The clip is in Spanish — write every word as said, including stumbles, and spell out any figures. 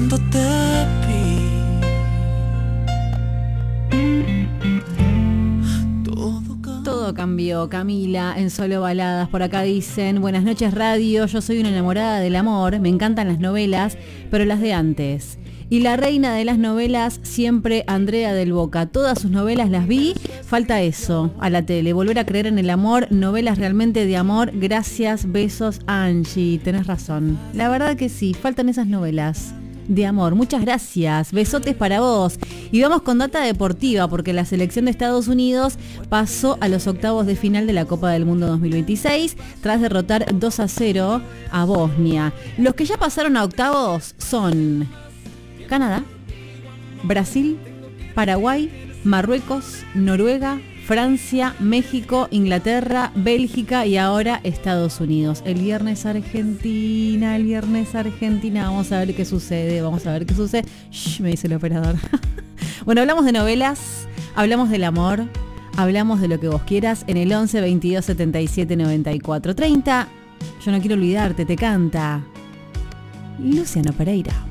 cuando te vi. Todo cambió, Camila, en Solo Baladas. Por acá dicen, buenas noches radio, yo soy una enamorada del amor, me encantan las novelas, pero las de antes. Y la reina de las novelas, siempre Andrea del Boca. Todas sus novelas las vi, falta eso, a la tele, volver a creer en el amor, novelas realmente de amor. Gracias, besos, Angie, tenés razón. La verdad que sí, faltan esas novelas de amor. Muchas gracias, besotes para vos. Y vamos con data deportiva, porque la selección de Estados Unidos pasó a los octavos de final de la Copa del Mundo dos mil veintiséis tras derrotar dos a cero a Bosnia. Los que ya pasaron a octavos son Canadá, Brasil, Paraguay, Marruecos, Noruega, Francia, México, Inglaterra, Bélgica y ahora Estados Unidos. El viernes Argentina, el viernes Argentina. Vamos a ver qué sucede, vamos a ver qué sucede. Shh, me dice el operador. Bueno, hablamos de novelas, hablamos del amor, hablamos de lo que vos quieras en el once veintidós setenta y siete noventa y cuatro treinta. Yo no quiero olvidarte, te canta Luciano Pereira.